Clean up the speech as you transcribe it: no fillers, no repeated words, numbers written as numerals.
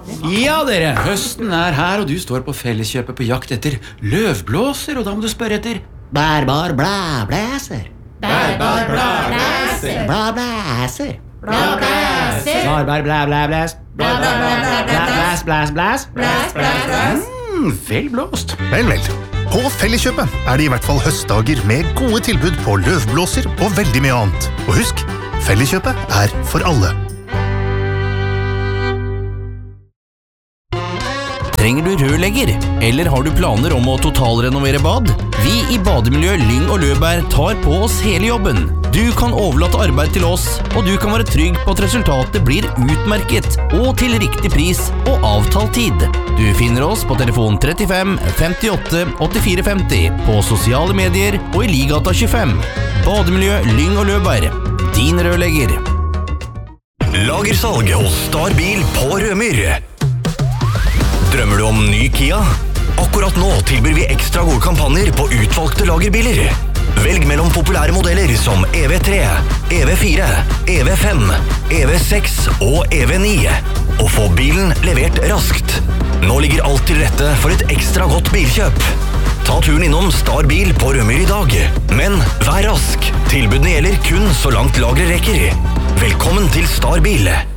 Ja, dere, høsten her, og du står på Felleskjøpet på jakt etter løvblåser, og da må du spørre etter bærbar blæblæser. Bærbar blæblæser. Blæblæser. Blæblæser. Bærbar blæblæblæs. Blæblæs. Blæs. Blæs. Vel blåst. Vel. På Felleskjøpet det I hvert fall høstdager med gode tilbud på løvblåser og veldig mye annet. Og husk, Felleskjøpet for alle. Trenger du rørlegger, eller har du planer om å totalrenovere bad? Vi I Bademiljø Lyng og Løvberg tar på oss hele jobben. Du kan overlate arbeid til oss, og du kan være trygg på at resultatet blir utmerket og til riktig pris og avtalt tid. Du finner oss på telefon 35 58 84 50, på sosiale medier og I Ligata 25. Bademiljø Lyng og Løvberg. Din rørlegger. Lagersalg hos Starbil på Rømyr. Drømmer du om ny Kia? Akkurat nå tilbyr vi ekstra gode kampanjer på utvalgte lagerbiler. Velg mellom populære modeller som EV3, EV4, EV5, EV6 og EV9, og få bilen levert raskt. Nå ligger alt til rette for et ekstra godt bilkjøp. Ta turen innom Starbil på Rømyr I dag, men vær rask. Tilbudene gjelder kun så langt lageret rekker. Velkommen til Starbil.